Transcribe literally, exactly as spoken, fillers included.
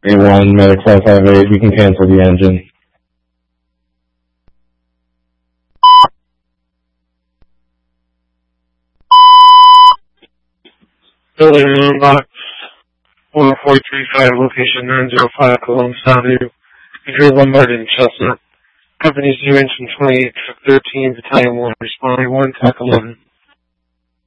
A one, Medic five five eight, you can cancel the engine. Building Moonbox, one four three five, location nine zero five, Columbus Avenue, Andrew Lombard and Chestnut. Company's due engine twenty-eight, truck thirteen, battalion one, responding one, T A C eleven.